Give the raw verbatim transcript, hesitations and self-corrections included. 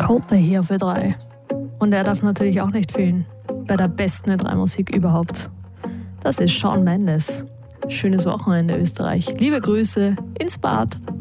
Coldplay hier auf Ö drei. Und er darf natürlich auch nicht fehlen bei der besten Ö drei Musik überhaupt. Das ist Shawn Mendes. Schönes Wochenende Österreich. Liebe Grüße ins Bad.